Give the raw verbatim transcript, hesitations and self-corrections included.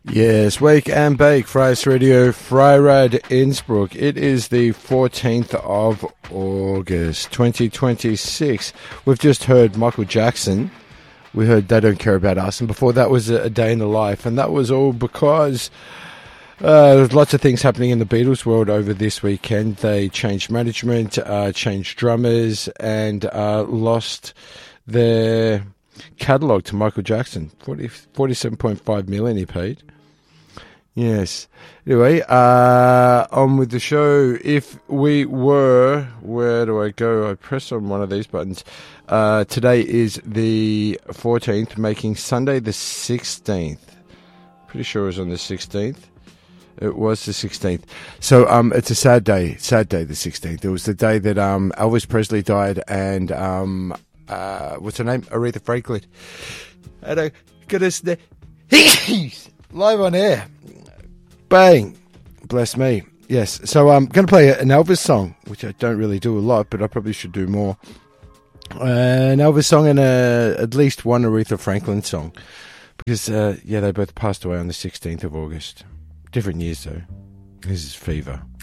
Yes, Wake and Bake, Freies Radio, Freirad, Innsbruck. It is the fourteenth of August, twenty twenty-six. We've just heard Michael Jackson. We heard They Don't Care About Us, and before that was A Day in the Life, and that was all because uh, there's lots of things happening in the Beatles world over this weekend. They changed management, uh, changed drummers, and uh, lost their catalogue to Michael Jackson. forty, forty-seven point five million he paid. Yes. Anyway, uh, on with the show. If we were, where do I go? I press on one of these buttons. Uh, today is the fourteenth, making Sunday the sixteenth. Pretty sure it was on the sixteenth. It was the sixteenth. So um, it's a sad day. Sad day, the sixteenth. It was the day that um, Elvis Presley died, and um, uh, what's her name? Aretha Franklin. And I goodness, live on air. Bang. Bless me. Yes. So I'm going to play an Elvis song, which I don't really do a lot, but I probably should do more. Uh, an Elvis song and a, at least one Aretha Franklin song. Because, uh, yeah, they both passed away on the sixteenth of August. Different years, though. This is Fever.